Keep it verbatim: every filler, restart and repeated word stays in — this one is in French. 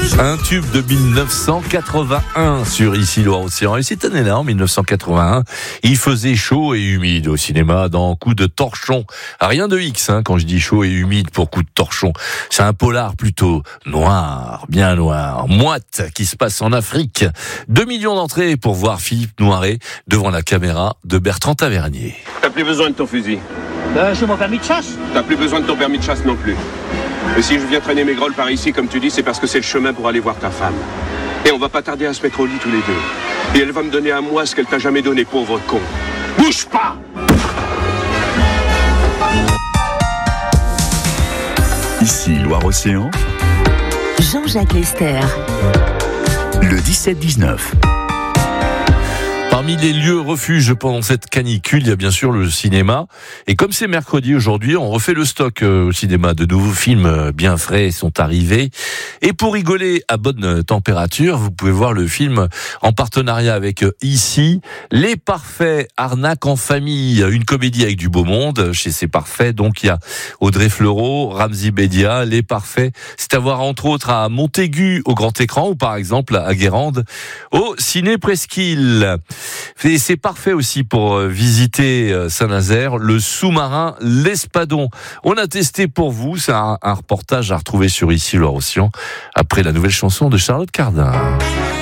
Un tube de mille neuf cent quatre-vingt-un sur Ici Loire-Océan. Et cette année-là, en mille neuf cent quatre-vingt-un, il faisait chaud et humide au cinéma dans Coup de torchon. Rien de X hein, quand je dis chaud et humide pour Coup de torchon. C'est un polar plutôt noir, bien noir, moite, qui se passe en Afrique. Deux millions d'entrées pour voir Philippe Noiret devant la caméra de Bertrand Tavernier. T'as plus besoin de ton fusil. Euh, j'ai mon permis de chasse. T'as plus besoin de ton permis de chasse non plus. Et si je viens traîner mes grolles par ici, comme tu dis, c'est parce que c'est le chemin pour aller voir ta femme. Et on va pas tarder à se mettre au lit tous les deux. Et elle va me donner à moi ce qu'elle t'a jamais donné, pauvre con. Bouge pas! Ici Loire-Océan, Jean-Jacques Lester. le dix-sept dix-neuf. Parmi les lieux refuges pendant cette canicule, il y a bien sûr le cinéma. Et comme c'est mercredi aujourd'hui, on refait le stock au cinéma. De nouveaux films bien frais sont arrivés. Et pour rigoler à bonne température, vous pouvez voir le film en partenariat avec Ici, Les Parfaits, arnaque en famille, une comédie avec du beau monde chez C'est Parfait. Donc il y a Audrey Fleurot, Ramzy Bedia, Les Parfaits. C'est à voir entre autres à Montaigu au grand écran ou par exemple à Guérande au Ciné Presqu'île. Et c'est parfait aussi pour visiter Saint-Nazaire, le sous-marin L'Espadon. On a testé pour vous, c'est un, un reportage à retrouver sur Ici Loire-Océan après la nouvelle chanson de Charlotte Cardin.